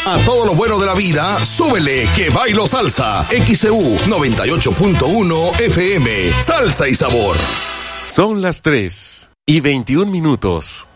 A todo lo bueno de la vida, súbele que bailo salsa. XEU 98.1 FM. Salsa y sabor. Son las 3:21.